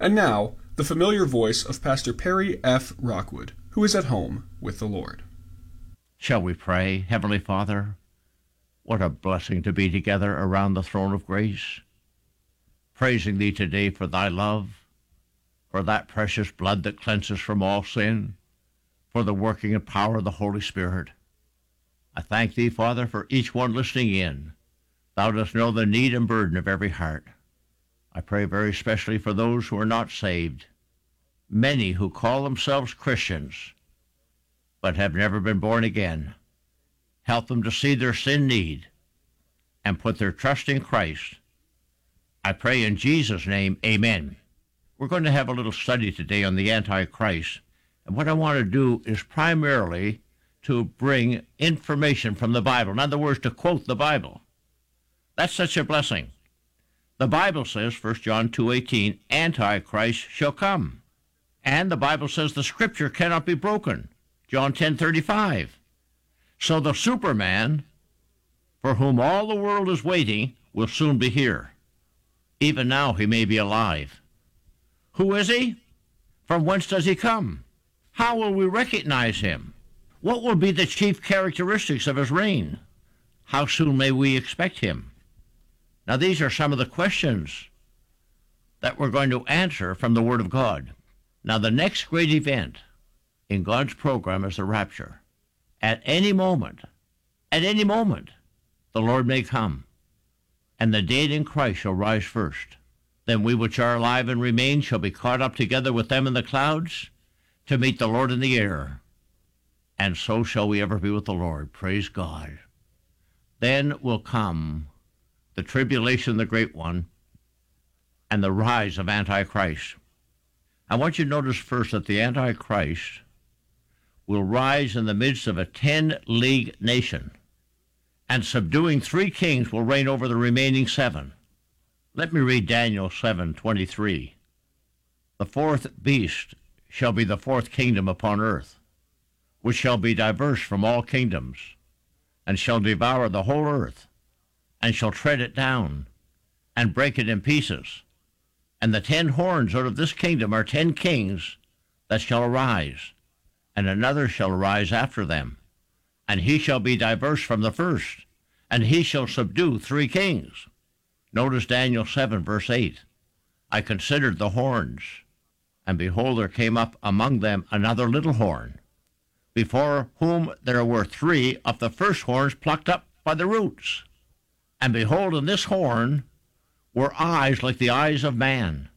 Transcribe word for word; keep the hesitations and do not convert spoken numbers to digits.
And now, the familiar voice of Pastor Perry F. Rockwood, who is at home with the Lord. Shall we pray? Heavenly Father, what a blessing to be together around the throne of grace, praising Thee today for Thy love, for that precious blood that cleanses from all sin, for the working and power of the Holy Spirit. I thank Thee, Father, for each one listening in. Thou dost know the need and burden of every heart. I pray very especially for those who are not saved, many who call themselves Christians, but have never been born again. Help them to see their sin need and put their trust in Christ. I pray in Jesus' name, amen. We're going to have a little study today on the Antichrist, and what I want to do is primarily to bring information from the Bible. In other words, to quote the Bible. That's such a blessing. The Bible says, First John two eighteen, Antichrist shall come. And the Bible says the Scripture cannot be broken, John ten thirty-five. So the Superman, for whom all the world is waiting, will soon be here. Even now he may be alive. Who is he? From whence does he come? How will we recognize him? What will be the chief characteristics of his reign? How soon may we expect him? Now, these are some of the questions that we're going to answer from the Word of God. Now, the next great event in God's program is the rapture. At any moment, at any moment, the Lord may come, and the dead in Christ shall rise first. Then we which are alive and remain shall be caught up together with them in the clouds to meet the Lord in the air. And so shall we ever be with the Lord. Praise God. Then will come the tribulation, the great one, and the rise of Antichrist. I want you to notice first that the Antichrist will rise in the midst of a ten-league nation, and subduing three kings will reign over the remaining seven. Let me read Daniel seven twenty-three. The fourth beast shall be the fourth kingdom upon earth, which shall be diverse from all kingdoms, and shall devour the whole earth, and shall tread it down, and break it in pieces. And the ten horns out of this kingdom are ten kings that shall arise, and another shall arise after them, and he shall be diverse from the first, and he shall subdue three kings. Notice Daniel seven, verse eight. I considered the horns, and behold, there came up among them another little horn, before whom there were three of the first horns plucked up by the roots. And behold, in this horn were eyes like the eyes of man,